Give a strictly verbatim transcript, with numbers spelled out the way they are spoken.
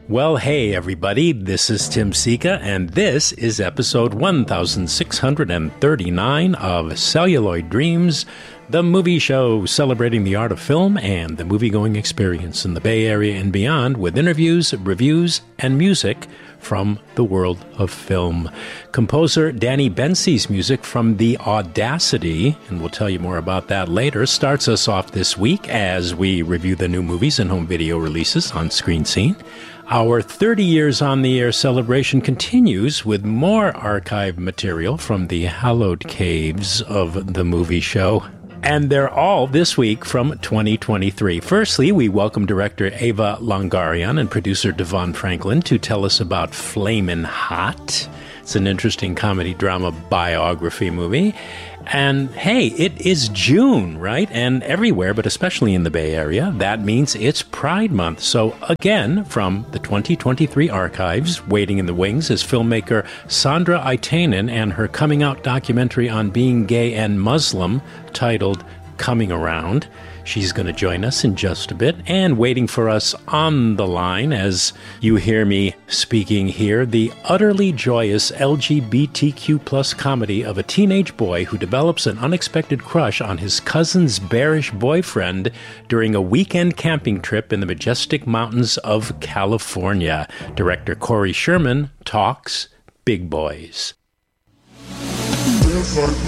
Well, hey, everybody, this is Tim Sika, and this is episode one thousand six hundred thirty-nine of Celluloid Dreams, the movie show celebrating the art of film and the movie-going experience in the Bay Area and beyond, with interviews, reviews, and music from the world of film. Composer Danny Bensey's music from The Audacity, and we'll tell you more about that later, starts us off this week as we review the new movies and home video releases on Screen Scene. Our thirty years on the air celebration continues with more archive material from the hallowed caves of the movie show. And they're all this week from twenty twenty-three. Firstly, we welcome director Ava Longoria and producer Devon Franklin to tell us about Flamin' Hot. It's an interesting comedy drama biography movie. And hey, it is June, right? And everywhere, but especially in the Bay Area, that means it's Pride Month. So again, from the twenty twenty-three archives, waiting in the wings is filmmaker Sandra Itanen and her coming out documentary on being gay and Muslim titled Coming Around. She's going to join us in just a bit, and waiting for us on the line as you hear me speaking here, the utterly joyous L G B T Q plus comedy of a teenage boy who develops an unexpected crush on his cousin's bearish boyfriend during a weekend camping trip in the majestic mountains of California. Director Corey Sherman talks Big Boys.